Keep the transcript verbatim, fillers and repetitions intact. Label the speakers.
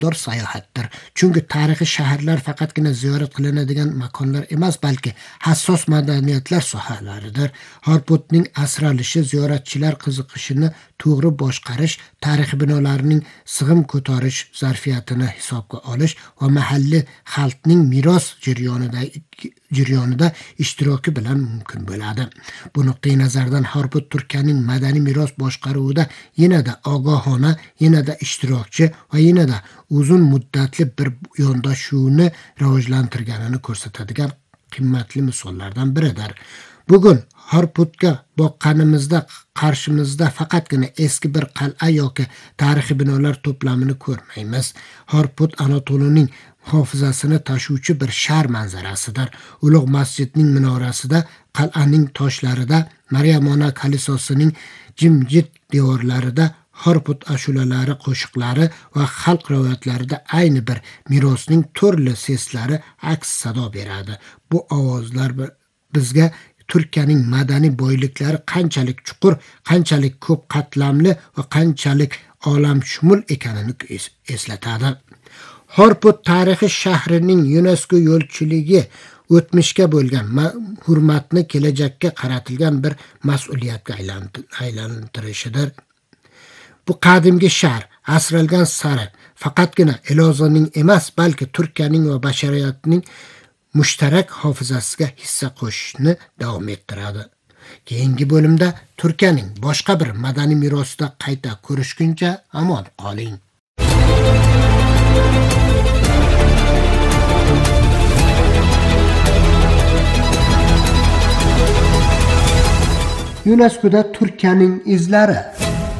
Speaker 1: zararodor sayohatdir. Chunki tarixiy shaharlar faqatgina ziyorat qilinadigan makonlar emas, balki hassos madaniyatlar sohalaridir. Harputning asralishi, ziyoratchilar qiziqishini to'g'ri boshqarish, tarixiy binolarning sig'im ko'tarish zarfiyatini hisobga olish va mahalliy xalqning meros jarayonida jarayonida ishtiroki bilan mumkin bo'ladi. Bu nuqtai nazardan Harput Turkiyaning madaniy meros boshqaruvida yanada ogohona, yanada ishtirokchi va yanada uzun muddatli bir yondashuvni rivojlantirganini ko'rsatadigan qimmatli misollardan biridir. Bugun Harputga boqqanimizda qarshimizda faqatgina eski bir qal'a yoki tarixiy binolar to'plamini ko'rmaymiz. Harput Anatoliyaning hofizasini tashuvchi bir shar manzarasidir. Ulug' masjidning minorasida, qal'aning toshlarida, Maryam ona kalisosining jimjit devorlarida Harput ashulalari, qo'shiqlari va xalq rivoyatlarida ayni bir merosning turli seslari aks sado beradi. Bu ovozlar bizga Turkiyaning madaniy boyliklari qanchalik chuqur, qanchalik ko'p qatlamli va qanchalik olamshumul ekanini eslatadi. Harput tarixiy shahrining UNESCO yo'lchiligi o'tmishga bo'lgan hurmatni kelajakka qaratilgan bir mas'uliyatga aylantirishidir. Bu qadimgi shahar asralgan sari faqatgina Elazığning emas, balki Turkiyaning va bashariyatning mushtarak hofizasiga hissa qo'shishni davom ettiradi. Keyingi bo'limda Turkiyaning boshqa bir madaniy merosida qayta ko'rishguncha omon qoling. UNESCO'da Turkiyaning izlari